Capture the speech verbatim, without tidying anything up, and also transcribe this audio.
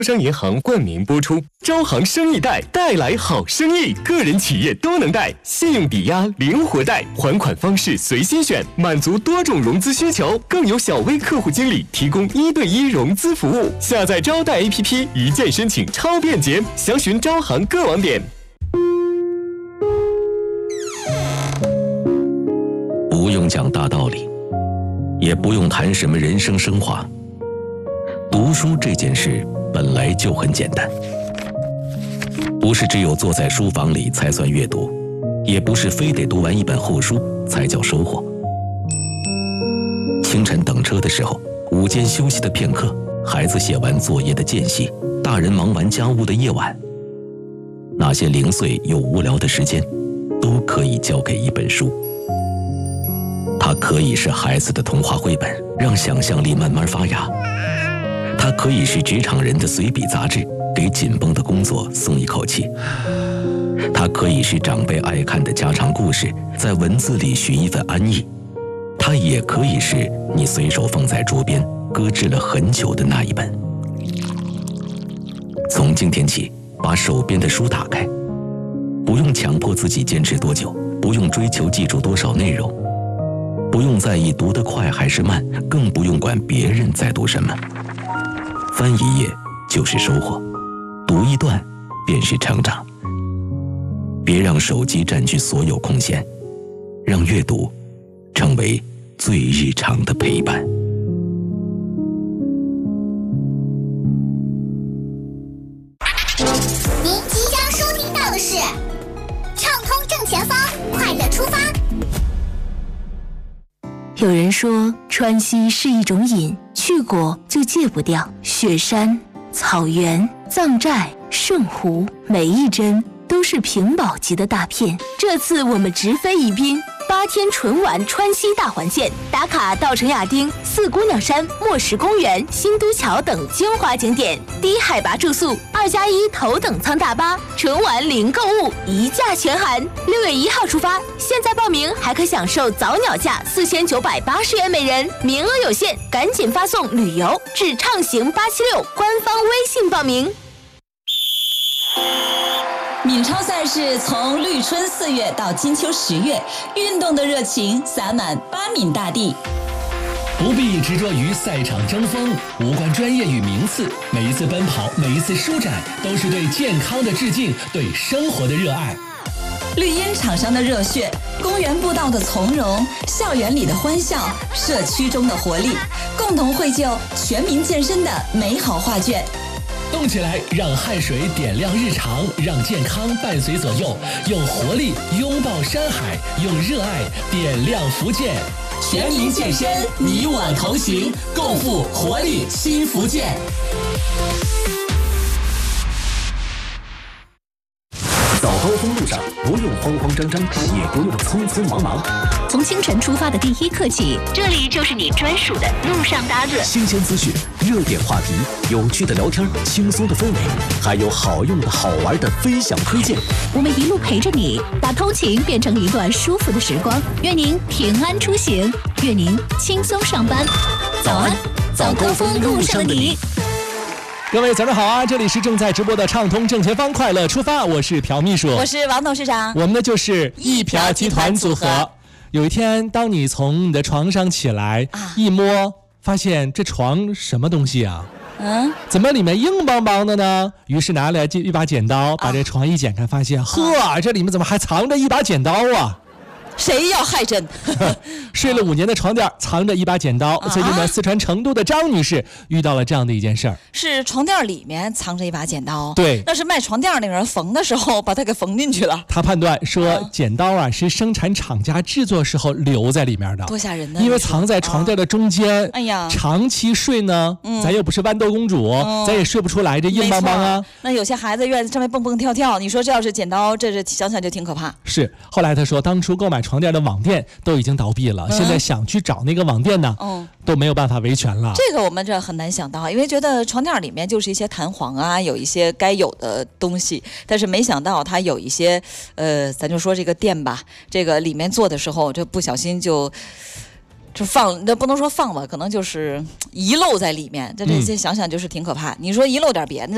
商银行冠名播出，招行生意贷带来好生意，个人企业都能贷，信用抵押、灵活贷，还款方式随心选，满足多种融资需求，更有小微客户经理提供一对一融资服务。下载招贷 A P P， 一键申请，超便捷。详询招行各网点。 不用讲大道理，也不用谈什么人生升华。读书这件事本来就很简单，不是只有坐在书房里才算阅读，也不是非得读完一本厚书才叫收获。清晨等车的时候，午间休息的片刻，孩子写完作业的间隙，大人忙完家务的夜晚，那些零碎又无聊的时间，都可以交给一本书。它可以是孩子的童话绘本，让想象力慢慢发芽；它可以是职场人的随笔杂志，给紧绷的工作松一口气；它可以是长辈爱看的家常故事，在文字里寻一份安逸；它也可以是你随手放在桌边搁置了很久的那一本。从今天起，把手边的书打开，不用强迫自己坚持多久，不用追求记住多少内容，不用在意读得快还是慢，更不用管别人在读什么。翻一页就是收获，读一段便是成长。别让手机占据所有空闲，让阅读成为最日常的陪伴。 您即将收听到的是畅通正前方，快乐出发。 有人说川西是一种瘾，去过就戒不掉。雪山、草原、藏寨、圣湖，每一帧都是屏保级的大片。这次我们直飞宜宾，八天纯玩川西大环线，打卡稻城亚丁、四姑娘山、墨石公园、新都桥等精华景点，低海拔住宿，二加一头等舱大巴，纯玩零购物，一价全含。六月一号出发，现在报名还可享受早鸟价四千九百八十元每人，名额有限，赶紧发送旅游至畅行八七六官方微信报名。 闽超赛事从绿春四月到金秋十月，运动的热情洒满巴闽大地。 不必执着于赛场争锋，无关专业与名次，每一次奔跑，每一次舒展，都是对健康的致敬，对生活的热爱。 绿茵场上的热血，公园步道的从容，校园里的欢笑，社区中的活力，共同绘就全民健身的美好画卷。 动起来，让汗水点亮日常，让健康伴随左右，用活力拥抱山海，用热爱点亮福建。全民健身，你我同行，共赴活力新福建。 早高峰路上不用慌慌张张，也不用匆匆忙忙。 从清晨出发的第一刻起，这里就是你专属的路上搭子。 新鲜资讯、热点话题、有趣的聊天、轻松的氛围，还有好用的好玩的分享推荐。 我们一路陪着你，把通勤变成一段舒服的时光。愿您平安出行，愿您轻松上班。早安，早高峰路上的你。 各位早上好啊！这里是正在直播的畅通正前方，快乐出发，我是朴秘书， 我是王董事长， 我们的就是一朴集团组合。有一天，当你从你的床上起来，啊、一摸，发现这床什么东西啊？嗯，怎么里面硬邦邦的呢？于是拿来一把剪刀，把这床一剪开，发现，呵、啊，这里面怎么还藏着一把剪刀啊？ 谁要害朕？ 睡了五年的床垫藏着一把剪刀。最近呢，四川成都的张女士遇到了这样的一件事儿， 是床垫里面藏着一把剪刀。 对， 那是卖床垫那个人缝的时候把它给缝进去了。 他判断说，剪刀啊是生产厂家制作时候留在里面的， 多吓人呢！ 因为藏在床垫的中间， 哎呀， 长期睡呢，嗯、咱又不是豌豆公主，嗯、咱也睡不出来，这硬邦邦啊。 那有些孩子愿意在上面蹦蹦跳跳，你说这要是剪刀，这是想想就挺可怕。 是，后来他说，当初购买床垫的网店都已经倒闭了，嗯、现在想去找那个网店呢，嗯、都没有办法维权了。 这个我们这很难想到，因为觉得床垫里面就是一些弹簧啊，有一些该有的东西，但是没想到它有一些，呃，咱就说这个垫吧，这个里面做的时候，这不小心就。就放，那不能说放吧，可能就是遗漏在里面。这这想想就是挺可怕。嗯、你说遗漏点别的。